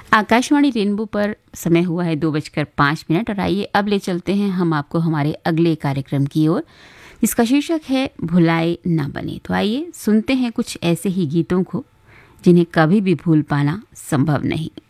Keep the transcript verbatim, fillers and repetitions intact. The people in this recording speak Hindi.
आकाशवाणी रेनबो पर समय हुआ है दो बजकर पाँच मिनट और आइए अब ले चलते हैं हम आपको हमारे अगले कार्यक्रम की ओर। इसका शीर्षक है भुलाए ना बने। तो आइए सुनते हैं कुछ ऐसे ही गीतों को जिन्हें कभी भी भूल पाना संभव नहीं।